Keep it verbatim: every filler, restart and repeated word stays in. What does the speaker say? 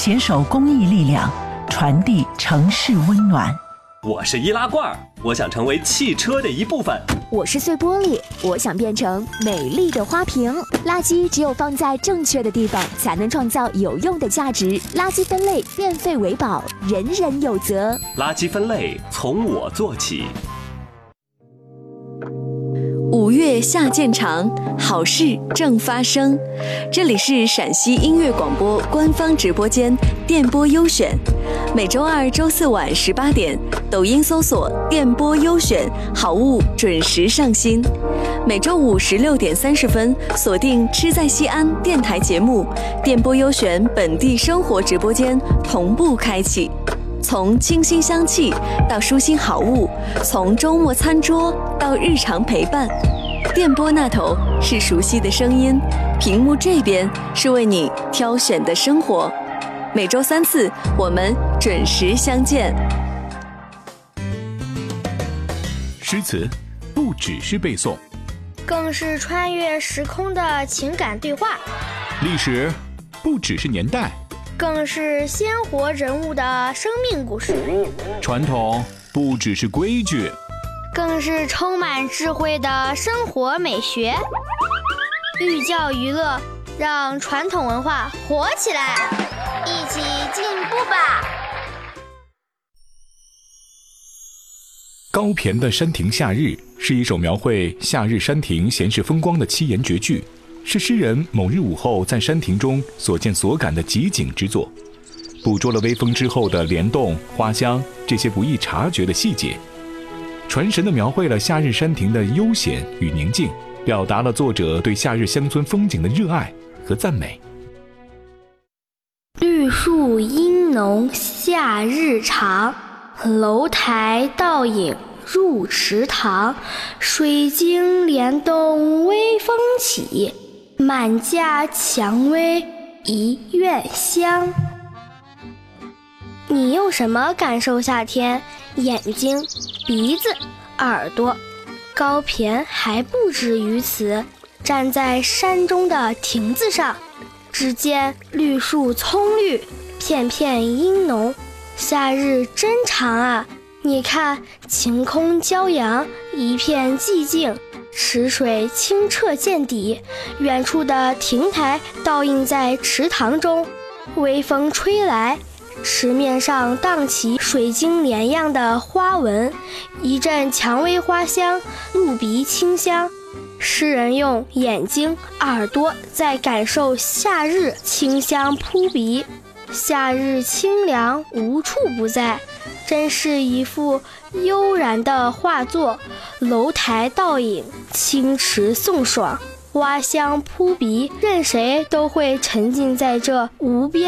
携手公益力量，传递城市温暖。 我是易拉罐，我想成为汽车的一部分。 我是碎玻璃，我想变成美丽的花瓶。垃圾只有放在正确的地方，才能创造有用的价值。垃圾分类，变废为宝，人人有责。 垃圾分类从我做起。 五月下渐长，好事正发生。这里是陕西音乐广播官方直播间电波优选，每周二、周四晚十八点，抖音搜索电波优选，好物准时上新。每周五十六点三十分，锁定吃在西安电台节目，电波优选本地生活直播间同步开启。从清新香气到舒心好物，从周末餐桌到日常陪伴，电波那头是熟悉的声音，屏幕这边是为你挑选的生活。每周三次，我们准时相见。 诗词不只是背诵， 更是穿越时空的情感对话； 历史不只是年代， 更是鲜活人物的生命故事； 传统不只是规矩， 更是充满智慧的生活美学。寓教于乐，让传统文化活起来，一起进步吧。 高骈的《山亭夏日》是一首描绘夏日山亭闲适风光的七言绝句，是诗人某日午后在山亭中所见所感的极景之作，捕捉了微风之后的莲动、花香这些不易察觉的细节，传神地描绘了夏日山亭的悠闲与宁静，表达了作者对夏日乡村风景的热爱和赞美。 绿树阴浓夏日长，楼台倒影入池塘。水晶帘动微风起，满架蔷薇一院香。你用什么感受夏天？眼睛、鼻子、耳朵。高骈还不止于此，站在山中的亭子上，只见绿树葱绿，片片阴浓。夏日真长啊！你看，晴空骄阳，一片寂静，池水清澈见底，远处的亭台倒映在池塘中，微风吹来，池面上荡起水晶帘样的花纹，一阵蔷薇花香，入鼻清香。诗人用眼睛、耳朵在感受夏日清香扑鼻，夏日清凉无处不在，真是一幅悠然的画作。楼台倒影，清池送爽，花香扑鼻，任谁都会沉浸在这无边